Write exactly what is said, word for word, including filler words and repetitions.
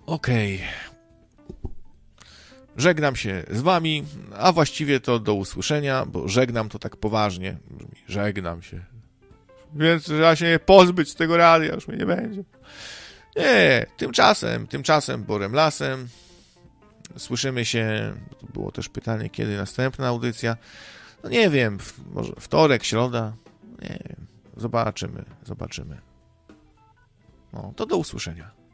Okej. Okay. Żegnam się z wami, a właściwie to do usłyszenia, bo żegnam to tak poważnie. Żegnam się. Więc trzeba się pozbyć z tego radia, już mnie nie będzie. Nie, tymczasem, tymczasem Borem Lasem. Słyszymy się, to było też pytanie, kiedy następna audycja. No nie wiem, może wtorek, środa, nie wiem. Zobaczymy, zobaczymy. No, to do usłyszenia.